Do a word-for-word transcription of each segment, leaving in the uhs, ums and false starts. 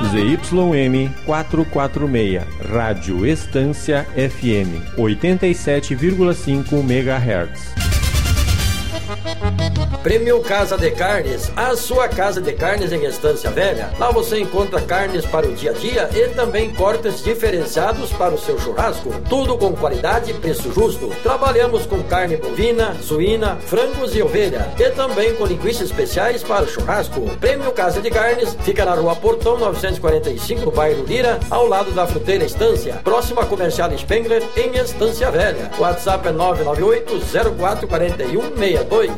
Z Y M quatrocentos e quarenta e seis, Rádio Estância F M, oitenta e sete vírgula cinco megahertz. Prêmio Casa de Carnes, a sua casa de carnes em Estância Velha. Lá você encontra carnes para o dia a dia e também cortes diferenciados para o seu churrasco. Tudo com qualidade e preço justo. Trabalhamos com carne bovina, suína, frangos e ovelha. E também com linguiças especiais para o churrasco. Prêmio Casa de Carnes fica na Rua Portão novecentos e quarenta e cinco, no bairro Lira, ao lado da Fruteira Estância. Próxima à Comercial Spengler, em Estância Velha. O WhatsApp é nove nove oito, zero quatro quatro um, seis dois.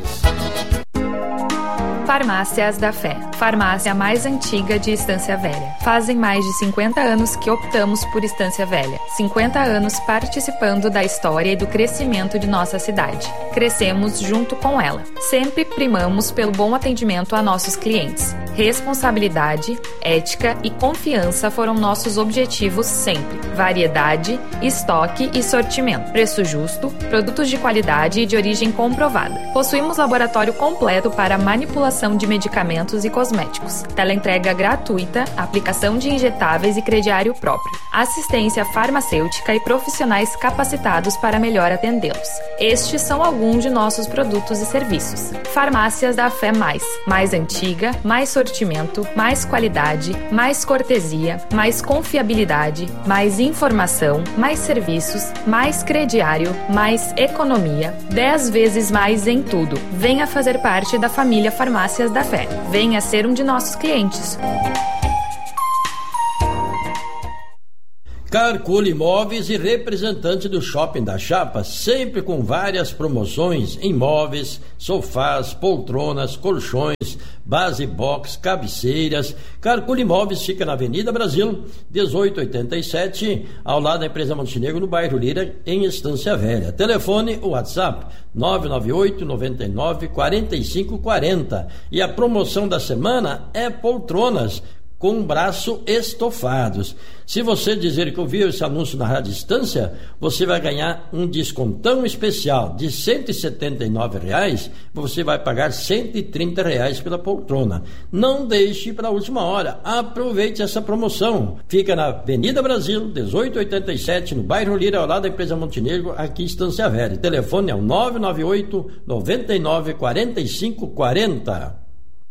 Farmácias da Fé, farmácia mais antiga de Estância Velha. Fazem mais de cinquenta anos que optamos por Estância Velha. cinquenta anos participando da história e do crescimento de nossa cidade. Crescemos junto com ela. Sempre primamos pelo bom atendimento a nossos clientes. Responsabilidade, ética e confiança foram nossos objetivos sempre. Variedade, estoque e sortimento. Preço justo, produtos de qualidade e de origem comprovada. Possuímos laboratório completo para manipulação de medicamentos e cosméticos, teleentrega gratuita, aplicação de injetáveis e crediário próprio, assistência farmacêutica e profissionais capacitados para melhor atendê-los. Estes são alguns de nossos produtos e serviços. Farmácias da Fé Mais, mais antiga, mais sortimento, mais qualidade, mais cortesia, mais confiabilidade, mais informação, mais serviços, mais crediário, mais economia, dez vezes mais em tudo. Venha fazer parte da família Farmácias da Fé. Venha ser um de nossos clientes. Carcule Imóveis e representante do Shopping da Chapa, sempre com várias promoções em móveis, sofás, poltronas, colchões, base box, cabeceiras. Carcule Imóveis fica na Avenida Brasil, dezoito oitenta e sete, ao lado da empresa Montenegro, no bairro Lira, em Estância Velha. Telefone ou WhatsApp nove nove oito, nove nove, quatro cinco quatro zero. E a promoção da semana é poltronas com braço estofados. Se você dizer que ouviu esse anúncio na Rádio Estância, você vai ganhar um descontão especial de cento e setenta e nove reais, você vai pagar cento e trinta reais pela poltrona. Não deixe para a última hora, aproveite essa promoção. Fica na Avenida Brasil, dezoito oitenta e sete, no bairro Lira, ao lado da empresa Montenegro, aqui em Estância Velha. O telefone é o nove nove oito, nove nove, quatro cinco quatro zero.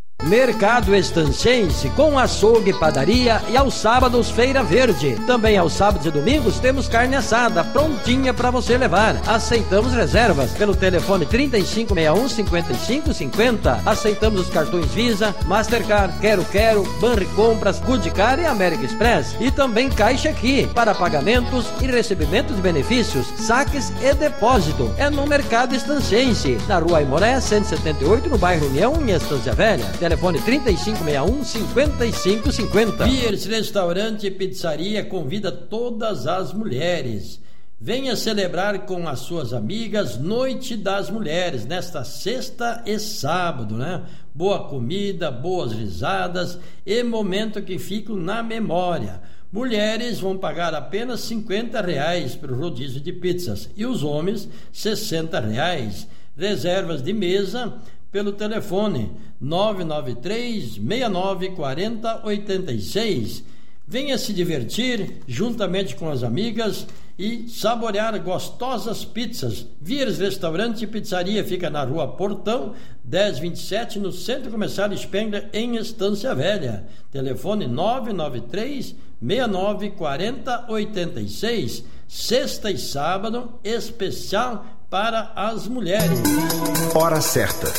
Mercado Estancense com açougue, padaria e aos sábados Feira Verde. Também aos sábados e domingos temos carne assada prontinha para você levar. Aceitamos reservas pelo telefone trinta e cinco sessenta e um, cinquenta e cinco cinquenta. Aceitamos os cartões Visa, Mastercard, Quero Quero, Banri Compras, Goodcar e American Express. E também Caixa Aqui para pagamentos e recebimento de benefícios, saques e depósito. É no Mercado Estancense, na Rua Aimoré cento e setenta e oito, no bairro União, em Estância Velha. Telefone trinta e cinco sessenta e um, cinquenta e cinco cinquenta. Piers Restaurante e Pizzaria convida todas as mulheres. Venha celebrar com as suas amigas Noite das Mulheres, nesta sexta e sábado, né? Boa comida, boas risadas e momento que ficam na memória. Mulheres vão pagar apenas cinquenta reais pelo rodízio de pizzas e os homens sessenta reais. Reservas de mesa pelo telefone nove nove três, seis nove quatro zero, oito seis. Venha se divertir juntamente com as amigas e saborear gostosas pizzas. Viers Restaurante e Pizzaria fica na Rua Portão, dez vinte e sete, no Centro Comercial Spengler, em Estância Velha. Telefone nove nove três, seis nove quatro zero, oito seis. Sexta e sábado especial para as mulheres. Hora certa.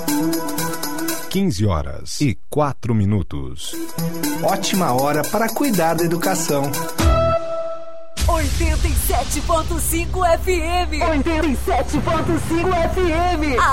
quinze horas e quatro minutos. Ótima hora para cuidar da educação. oitenta e sete ponto cinco F M. oitenta e sete ponto cinco F M.